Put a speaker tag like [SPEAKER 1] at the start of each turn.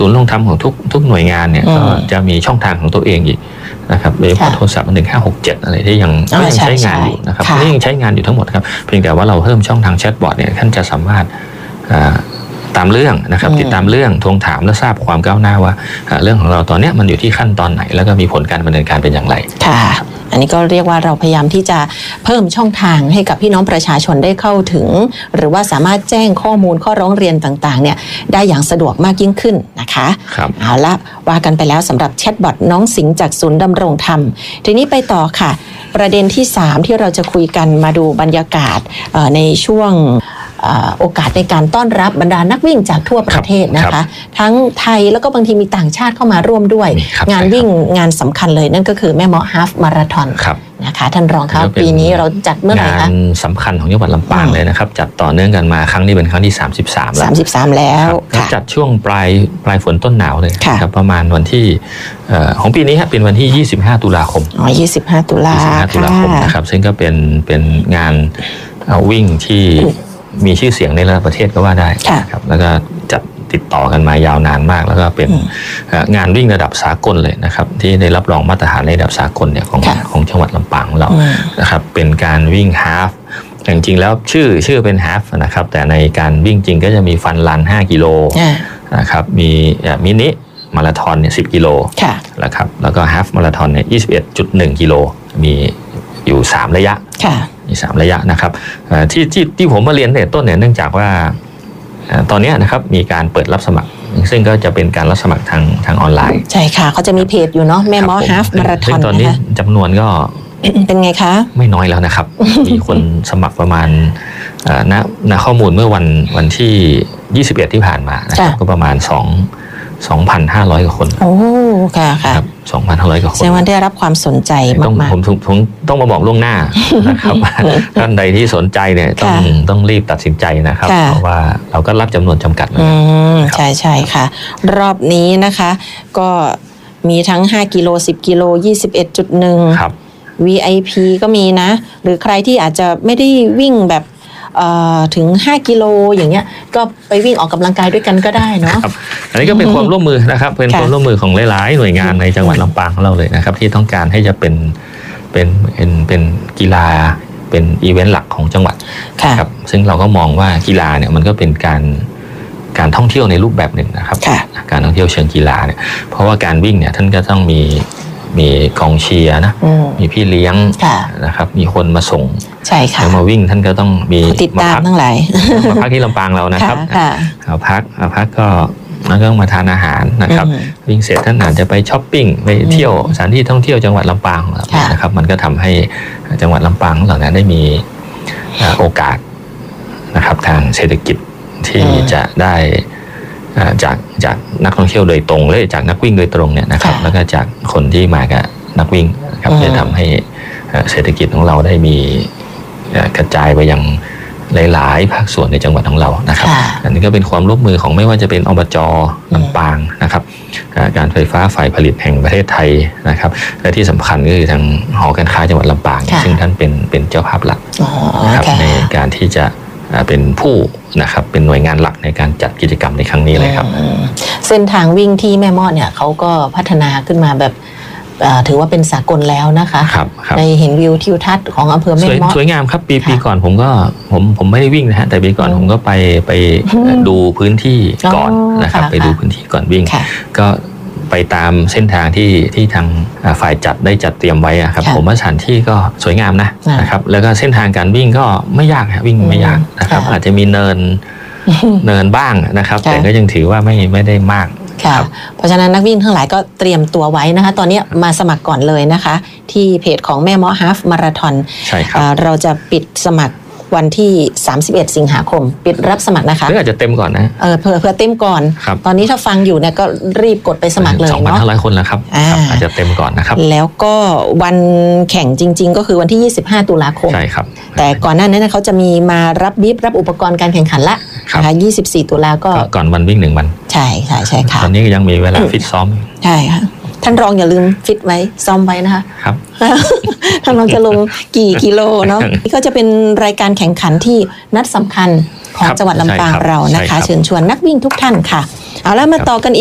[SPEAKER 1] ศูนย์ลงทำของทุกหน่วยงานเนี่ยก็จะมีช่องทางของตัวเองอีกนะครับโดยเฉพาะโทรศัพท์1567อะไรที่ยังใช้งานอยู่นะครับนี่ยังใช้งานอยู่ทั้งหมดครับเพียงแต่ว่าเราเพิ่มช่องทางแชทบอทเนี่ยท่านจะสามารถตามเรื่องนะครับติดตามเรื่องทวงถามและทราบความก้าวหน้าว่าเรื่องของเราตอนนี้มันอยู่ที่ขั้นตอนไหนแล้วก็มีผลการดำเนินการเป็นอย่างไร
[SPEAKER 2] ค่ะอันนี้ก็เรียกว่าเราพยายามที่จะเพิ่มช่องทางให้กับพี่น้องประชาชนได้เข้าถึงหรือว่าสามารถแจ้งข้อมูลข้อร้องเรียนต่างๆเนี่ยได้อย่างสะดวกมากยิ่งขึ้นนะคะ
[SPEAKER 1] ครับ
[SPEAKER 2] เอาละว่ากันไปแล้วสำหรับแชทบอทน้องสิงห์จากศูนย์ดำรงธรรมทีนี้ไปต่อค่ะประเด็นที่3ที่เราจะคุยกันมาดูบรรยากาศในช่วงโอกาสในการต้อนรับบรรดานักวิ่งจากทั่วประเทศนะคะทั้งไทยแล้วก็บางทีมีต่างชาติเข้ามาร่วมด้วยงานวิ่งงานสำคัญเลยนั่นก็คือแม่เมาะฮาล์ฟมาราธอนนะคะท่านรองครับปีนี้เราจัดเมื่อไหร่คะ
[SPEAKER 1] งานสำคัญของจังหวัดลำปางเลยนะครับจัดต่อเนื่องกันมาครั้งนี้เป็นครั้งที่33
[SPEAKER 2] แล้ว
[SPEAKER 1] จัดช่วงปลายฝนต้นหนาวเลยครับประมาณวันที่ของปีนี้เป็นวันที่25ตุลาคม
[SPEAKER 2] 25ตุลา
[SPEAKER 1] คมนะครับซึ่งก็เป็นงานวิ่งที่มีชื่อเสียงในระดับประเทศก็ว่าได้ครับแล้วก็จัดติดต่อกันมายาวนานมากแล้วก็เป็นงานวิ่งระดับสากลเลยนะครับที่ได้รับรองมาตรฐานในระดับสากลเนี่ยของจังหวัดลำปางของเรานะครับเป็นการวิ่งฮาล์ฟจริงๆแล้วชื่อเป็นฮาล์ฟนะครับแต่ในการวิ่งจริงก็จะมีฟันรัน5กิโลนะครับมีมินิมาราธอนเนี่ย10กิโลนะครับแล้วก็ฮาล์ฟมาราธอนเนี่ย21.1กิโลมีอยู่3ระยะมี3ระยะนะครับที่ผมมาเรียนตั้งแต่ต้นเนี่ยเนื่องจากว่าตอนนี้นะครับมีการเปิดรับสมัครซึ่งก็จะเป็นการรับสมัครทางออนไลน์
[SPEAKER 2] ใช่ค่ะเขาจะมีเพจอยู่เนาะแม่เมาะฮาล์ฟมาราธอน
[SPEAKER 1] ตอนนี้จำนวนก็
[SPEAKER 2] เป็นไงคะ
[SPEAKER 1] ไม่น้อยแล้วนะครับ มีคนสมัครประมาณณข้อมูลเมื่อวันที่21ที่ผ่านมานะครับก็ประมาณ2,500 กว่าคน
[SPEAKER 2] โอ้ค่ะ
[SPEAKER 1] ครับ 2,500 กว่าคน
[SPEAKER 2] แสดงว่าได้รับความสนใจมาก
[SPEAKER 1] ๆผมต้องมาบอกล่วงหน้านะครับท่านใดที่สนใจเนี่ยต้องรีบตัดสินใจนะครับเพราะว่าเราก็รับจำนวนจำกัด
[SPEAKER 2] ใช่ค่ะรอบนี้นะคะก็มีทั้ง5กิโล10กิโล 21.1
[SPEAKER 1] ครับ
[SPEAKER 2] VIP ก็มีนะหรือใครที่อาจจะไม่ได้วิ่งแบบถึง5กิโลอย่างเงี้ยก็ไปวิ่งออกกำลังกายด้วยกันก็ได้เนาะ
[SPEAKER 1] อันนี้ก็เป็นความร่วมมือนะครับเป็นความร่วมมือของหลายๆหน่วยงานในจังหวัดลำปางของเราเลยนะครับที่ต้องการให้จะเป็นกีฬาเป็นอีเวนต์หลักของจังหวัดครับซึ่งเราก็มองว่ากีฬาเนี่ยมันก็เป็นการท่องเที่ยวในรูปแบบหนึ่งนะครับการท่องเที่ยวเชิงกีฬาเนี่ยเพราะว่าการวิ่งเนี่ยท่านก็ต้องมีกองเชียร์นะมีพี่เลี้ยงนะครับมีคนมาส่ง
[SPEAKER 2] ใช่ค่ะ
[SPEAKER 1] มาวิ่งท่านก็ต้องมี
[SPEAKER 2] ติดตามทั้งหลาย
[SPEAKER 1] มาพักที่ลำปางเรานะครับเอาพักก็แล้วก็มาทานอาหารนะครับวิ่งเสร็จท่านอาจจะไปช้อปปิ้งไปเที่ยวสถานที่ท่องเที่ยวจังหวัดลำปางของเรานะครับมันก็ทำให้จังหวัดลำปางของเราได้มีโอกาสนะครับทางเศรษฐกิจที่จะได้จากนักท่องเที่ยวโดยตรงหรือจากนักวิ่งโดยตรงเนี่ยนะครับแล้วก็จากคนที่มากับนักวิ่งนะครับจะทำให้เศรษฐกิจของเราได้มีกระจายไปยังหลายๆภาคส่วนในจังหวัดของเรานะครับอันนี้ก็เป็นความร่วมมือของไม่ว่าจะเป็นอบจ.ลำปางนะครับการไฟฟ้าฝ่ายผลิตแห่งประเทศไทยนะครับและที่สำคัญก็คือทางหอการค้าจังหวัดลำปางซึ่งท่านเป็นเจ้าภาพหลักนะครับในการที่จะเป็นผู้นะครับเป็นหน่วยงานหลักในการจัดกิจกรรมในครั้งนี้เลยครับ
[SPEAKER 2] เส้นทางวิ่งที่แม่เมาะเนี่ยเขาก็พัฒนาขึ้นมาแบบถือว่าเป็นสากลแล้วนะคะในเห็นวิวทิวทัศน์ของอำเภอแม่เมาะ
[SPEAKER 1] สวยงามครับปีก่อนผมไม่ได้วิ่งนะฮะแต่ปีก่อนผมก็ไปดูพื้นที่ก่อนนะครับไปดูพื้นที่ก่อนวิ่งก็ไปตามเส้นทางที่ทางฝ่ายจัดได้จัดเตรียมไว้ครับผมว่าสถานที่ก็สวยงามนะครับแล้วก็เส้นทางการวิ่งก็ไม่ยากวิ่งไม่ยากนะครับอาจจะมีเนินบ้างนะครับแต่ก็ยังถือว่าไม่ได้มาก
[SPEAKER 2] ค่ะเพราะฉะนั้นนักวิ่งทั้งหลายก็เตรียมตัวไว้นะคะตอนนี้มาสมัครก่อนเลยนะคะที่เพจของแม่เมาะฮาล์ฟมาราธอน
[SPEAKER 1] ใช่ครับ
[SPEAKER 2] เราจะปิดสมัครวันที่31สิงหาคมปิดรับสมัครนะคะ
[SPEAKER 1] หรืออาจจะเต็มก่อนนะ
[SPEAKER 2] เผื่อเต็มก่อนตอนนี้ถ้าฟังอยู่เนี่ยก็รีบกดไปสมัครเลยเนาะ
[SPEAKER 1] 2,500 คนแล้วครับอาจจะเต็มก่อนนะครับ
[SPEAKER 2] แล้วก็วันแข่งจริงๆก็คือวันที่25ตุลาคม
[SPEAKER 1] ใช่ครับ
[SPEAKER 2] แต่ก่อนหน้านั้นเขาจะมีมารับบีฟรับอุปกรณ์การแข่งขันละนะคะ24ตุลาก็
[SPEAKER 1] ก่อนวันวิ่ง1วัน
[SPEAKER 2] ใช่ค่ะ
[SPEAKER 1] ตอนนี้ก็ยังมีเวลาฟิตซ้อม
[SPEAKER 2] ใช่ค่ะท่านรองอย่าลืมฟิตไว้ซ้อมไว้นะคะ
[SPEAKER 1] ครับ
[SPEAKER 2] ท่านรองจะลงกี่กิโลเนาะนี่ก็จะเป็นรายการแข่งขันที่นัดสำคัญของจังหวัดลำปางเรานะคะเชิญชวนนักวิ่งทุกท่านค่ะเอาแล้วมาต่อกัน